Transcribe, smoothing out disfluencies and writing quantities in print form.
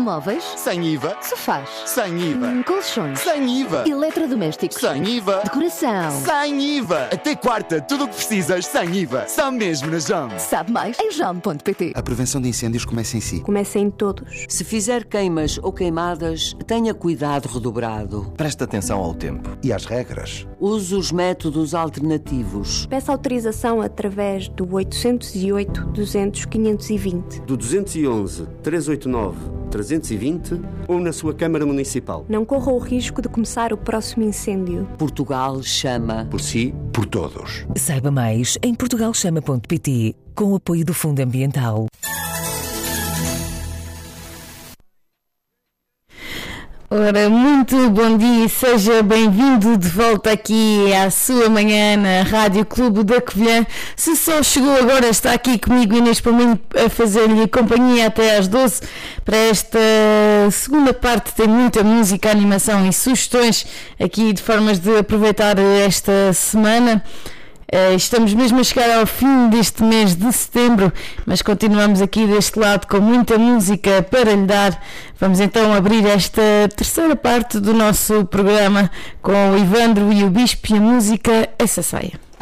Móveis? Sem IVA. Sofás? Sem IVA. Colchões? Sem IVA. Eletrodomésticos? Sem IVA. Decoração? Sem IVA. Até quarta, tudo o que precisas sem IVA. Só mesmo na JAM. Sabe mais em jam.pt. A prevenção de incêndios começa em si. Começa em todos. Se fizer queimas ou queimadas, tenha cuidado redobrado. Preste atenção ao tempo. E às regras. Use os métodos alternativos. Peça autorização através do 808 200 520. Do 211 389 320 ou na sua Câmara Municipal. Não corra o risco de começar o próximo incêndio. Portugal chama. Por si, por todos. Saiba mais em portugalchama.pt, com o apoio do Fundo Ambiental. Ora, muito bom dia e seja bem-vindo de volta aqui à sua manhã na Rádio Clube da Covilhã. Se só chegou agora, está aqui comigo Inês Palminho a fazer-lhe companhia até às 12 para esta segunda parte. Tem muita música, animação e sugestões aqui de formas de aproveitar esta semana. Estamos mesmo a chegar ao fim deste mês de setembro, mas continuamos aqui deste lado com muita música para lhe dar. Vamos então abrir esta terceira parte do nosso programa com o Ivandro e o Bispo e a música Essa Saia.